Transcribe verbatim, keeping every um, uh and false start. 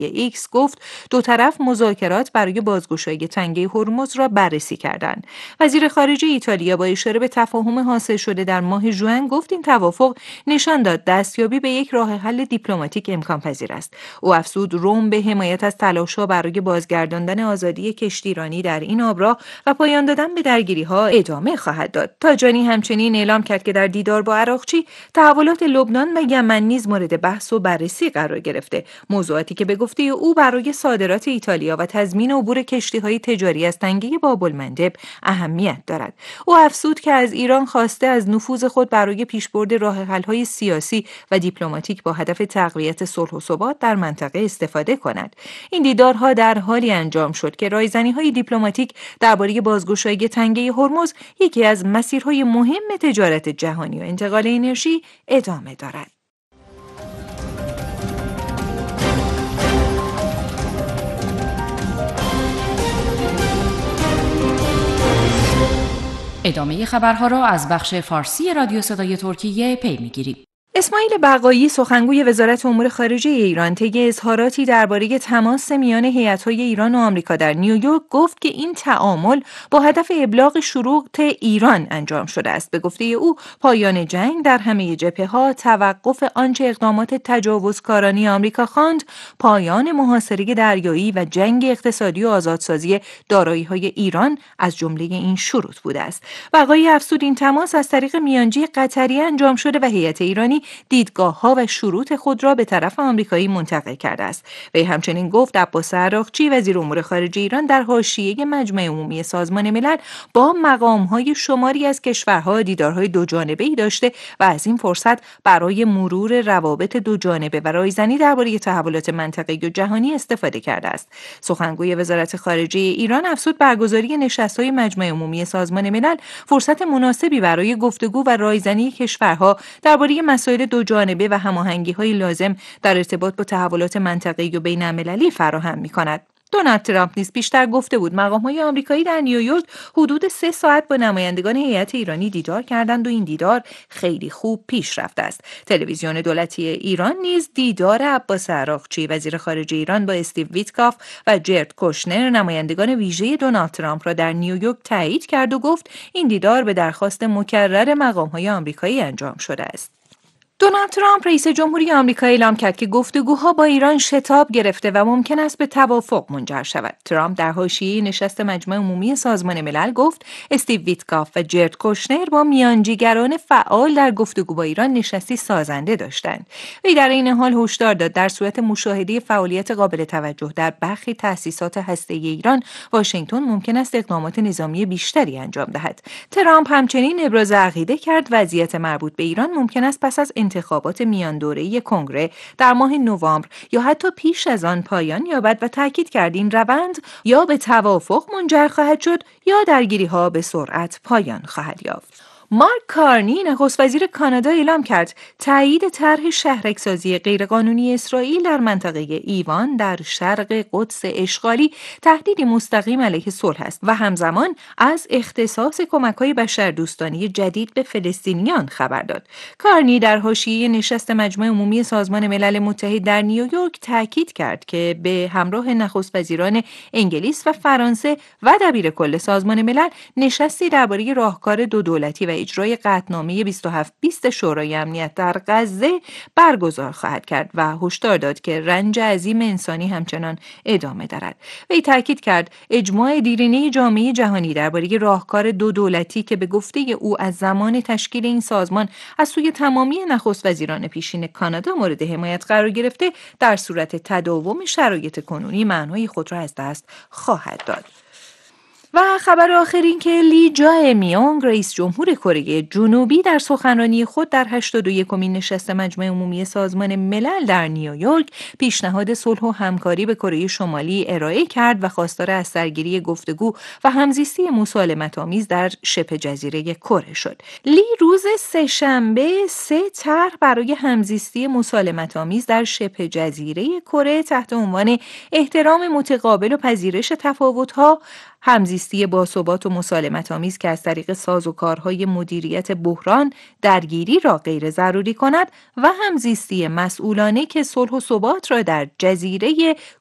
ایکس گفت دو طرف مذاکرات برای بازگشایی تنگه هرمز را بررسی کردند. وزیر خارجه ایتالیا با اشاره به تفاهم حاصل شده در ماه ژوئن گفت این توافق نشان داد دستیابی به یک راه حل دیپلماتیک امکان پذیر است. او افزود روم به حمایت از تلاش‌ها برای بازگرداندن آزادی کشتیرانی در این آبراه و پایان دادن به درگیری‌ها ادامه خواهد داد. تاجانی همچنین اعلام کرد که در دیدار با عراقچی تحولات لبنان و یمن نیز مورد بحث و بررسی قرار گرفته، موضوعاتی که به گفته او برای صادرات ایتالیا و تضمین عبور کشتی‌های تجاری از تنگه باب‌المندب اهمیت دارد. او افزود که از ایران خواسته از نفوذ خود برای پیشبرد راه‌حل‌های سیاسی و دیپلماتیک با هدف تقویت صلح و ثبات در منطقه استفاده کند. این دیدارها در حالی انجام شد که رایزنی‌های دیپلماتیک درباره بازگشایی تنگه هرمز، یکی از مسیرهای مهم تجارت جهانی و انتقال انرژی، ادامه دارد. ادامه خبرها را از بخش فارسی رادیو صدای ترکیه پی می‌گیریم. اسماعیل بقایی سخنگوی وزارت امور خارجه ایران طی اظهاراتی درباره تماس میان هیئت‌های ایران و آمریکا در نیویورک گفت که این تعامل با هدف ابلاغ شروط ایران انجام شده است. به گفته او پایان جنگ در همه جبهه‌ها، توقف آنچه اقدامات تجاوزکارانه آمریکا خواند، پایان محاصره دریایی و جنگ اقتصادی و آزادسازی دارایی‌های ایران از جمله این شروط بوده است. بقایی افزود این تماس از طریق میانجی قطری انجام شده و هیئت ایرانی دیدگاه‌ها و شروط خود را به طرف آمریکایی منتقل کرده است. وی همچنین گفت عباس عراقچی وزیر امور خارجه ایران در حاشیه مجمع عمومی سازمان ملل با مقام‌های شماری از کشورها دیدارهای دوجانبه‌ای داشته و از این فرصت برای مرور روابط دوجانبه و رایزنی درباره تحولات منطقه‌ای و جهانی استفاده کرده است. سخنگوی وزارت خارجه ایران افزود برگزاری نشست‌های مجمع عمومی سازمان ملل فرصت مناسبی برای گفتگو و رایزنی کشورها درباره مسائل دو جانبه و هماهنگی‌های لازم در ارتباط با تحولات منطقه‌ای و بین‌المللی فراهم می‌کند. دونالد ترامپ نیز پیشتر گفته بود مقام‌های آمریکایی در نیویورک حدود سه ساعت با نمایندگان هیئت ایرانی دیدار کردند و این دیدار خیلی خوب پیش رفته است. تلویزیون دولتی ایران نیز دیدار عباس عراقچی وزیر خارجه ایران با استیو ویتکاف و جرد کوشنر نمایندگان ویژه دونالد ترامپ را در نیویورک تایید کرد و گفت این دیدار به درخواست مکرر مقام‌های آمریکایی انجام شده است. دونالد ترامپ رئیس جمهوری آمریکا اعلام کرد که گفتگوها با ایران شتاب گرفته و ممکن است به توافق منجر شود. ترامپ در حاشیه نشست مجمع عمومی سازمان ملل گفت استیو ویتکاف و جرد کوشنر با میانجیگران فعال در گفتگو با ایران نشستی سازنده داشتند. وی در این حال هشدار داد در صورت مشاهده فعالیت قابل توجه در برخی تأسیسات هسته‌ای ایران، واشنگتن ممکن است اقدامات نظامی بیشتری انجام دهد. ترامپ همچنین ابراز عقیده کرد وضعیت مربوط به ایران ممکن است پس از انتخابات میان دوره‌ای کنگره در ماه نوامبر یا حتی پیش از آن پایان یابد و تاکید کرد این روند یا به توافق منجر خواهد شد یا درگیری‌ها به سرعت پایان خواهد یافت. مارک کارنی نخست وزیر کانادا اعلام کرد تایید طرح شهرک‌سازی غیرقانونی اسرائیل در منطقه ایوان در شرق قدس اشغالی تهدیدی مستقیم علیه صلح است و همزمان از اختصاص کمک‌های بشردوستانه جدید به فلسطینیان خبر داد. کارنی در حاشیه نشست مجمع عمومی سازمان ملل متحد در نیویورک تاکید کرد که به همراه نخست وزیران انگلیس و فرانسه و دبیر کل سازمان ملل نشستی درباره راهکار دو دولتی و اجرای قطعنامه بیست و هفت بیست شورای امنیت در غزه برگزار خواهد کرد و هشدار داد که رنج عظیم انسانی همچنان ادامه دارد. وی تاکید کرد اجماع دیرینه جامعه جهانی درباره راهکار دو دولتی که به گفته او از زمان تشکیل این سازمان از سوی تمامی نخست وزیران پیشین کانادا مورد حمایت قرار گرفته، در صورت تداوم شرایط کنونی معنای خود را از دست خواهد داد. و خبر آخر این که لی جای میونگ رئیس جمهور کره جنوبی در سخنرانی خود در هشتاد و یکمین نشست مجمع عمومی سازمان ملل در نیویورک پیشنهاد صلح و همکاری به کره شمالی ارائه کرد و خواستار از سرگیری گفتگو و همزیستی مسالمت‌آمیز در شبه جزیره کره شد. لی روز سه‌شنبه سه طرح برای همزیستی مسالمت‌آمیز در شبه جزیره کره تحت عنوان احترام متقابل و پذیرش تفاوت‌ها، همزیستی همزیستی باثبات و مسالمت‌آمیز که از طریق سازوکارهای مدیریت بحران درگیری را غیر ضروری کند و همزیستی مسئولانه که صلح و ثبات را در جزیره